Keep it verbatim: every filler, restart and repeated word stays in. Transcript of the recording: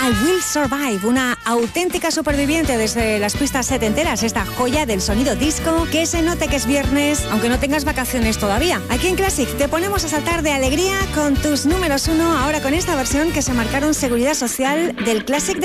I Will Survive, una auténtica superviviente desde las pistas setenteras, esta joya del sonido disco, que se note que es viernes, aunque no tengas vacaciones todavía. Aquí en Classic te ponemos a saltar de alegría con tus números uno, ahora con esta versión que se marcaron Seguridad Social del Classic